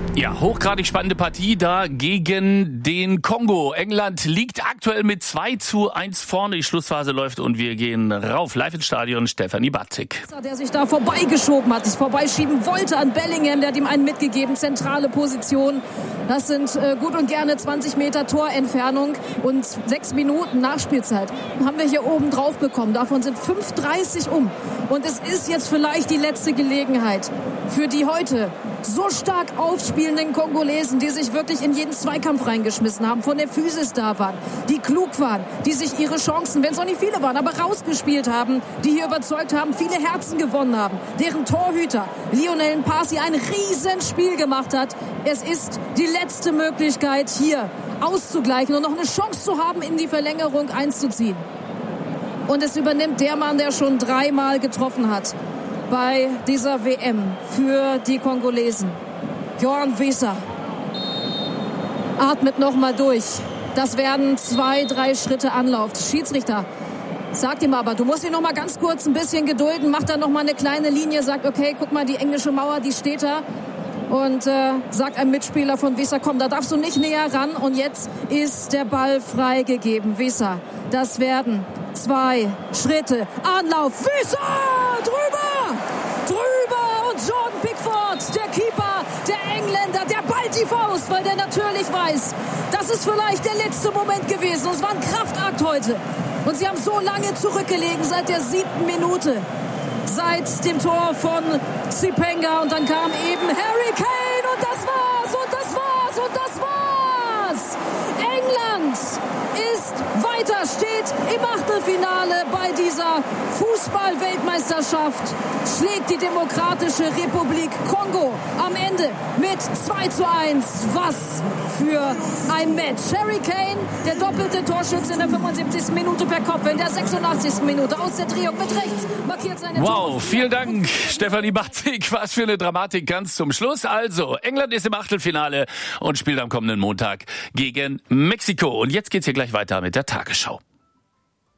Ja, hochgradig spannende Partie da gegen den Kongo. England liegt aktuell mit 2:1 vorne. Die Schlussphase läuft und wir gehen rauf. Live ins Stadion, Stefanie Batzig. Der sich da vorbeigeschoben hat, sich vorbeischieben wollte an Bellingham. Der hat ihm einen mitgegeben. Zentrale Position. Das sind gut und gerne 20 Meter Torentfernung und 6 Minuten Nachspielzeit. Haben wir hier oben drauf bekommen. Davon sind 5:30 um. Und es ist jetzt vielleicht die letzte Gelegenheit für die heute so stark aufspielenden Kongolesen, die sich wirklich in jeden Zweikampf reingeschmissen haben, von der Physis da waren, die klug waren, die sich ihre Chancen, wenn es noch nicht viele waren, aber rausgespielt haben, die hier überzeugt haben, viele Herzen gewonnen haben, deren Torhüter Lionel Mpasi ein Riesenspiel gemacht hat. Es ist die letzte Möglichkeit, hier auszugleichen und noch eine Chance zu haben, in die Verlängerung einzuziehen. Und es übernimmt der Mann, der schon 3-mal getroffen hat bei dieser WM für die Kongolesen. Yohan Wissa atmet nochmal durch. Das werden 2-3 Schritte Anlauf. Schiedsrichter sagt ihm aber, du musst dich noch mal ganz kurz ein bisschen gedulden, macht dann noch mal eine kleine Linie, sagt, okay, guck mal, die englische Mauer, die steht da. Und sagt einem Mitspieler von Wissa, komm, da darfst du nicht näher ran. Und jetzt ist der Ball freigegeben. Wissa, das werden 2 Schritte. Anlauf, Wissa, drüber und Jordan Pickford, der Keeper, der Engländer, der ballt die Faust, weil der natürlich weiß, das ist vielleicht der letzte Moment gewesen. Und es war ein Kraftakt heute. Und sie haben so lange zurückgelegen, seit der 7. Minute. Seit dem Tor von Zipenga und dann kam eben Harry Kane und das war's. England ist weiter, steht im Achtelfinale bei dieser Fußball-Weltmeisterschaft, schlägt die Demokratische Republik Kongo am Ende mit 2:1. Was für ein Match. Harry Kane, der doppelte Torschütze in der 75. Minute per Kopf, in der 86. Minute aus der Drehung mit rechts markiert seine Wow, vielen Dank, Stefanie Batzig. Was für eine Dramatik ganz zum Schluss. Also, England ist im Achtelfinale und spielt am kommenden Montag gegen Mexiko. Und jetzt geht's hier gleich weiter mit der Tagesschau.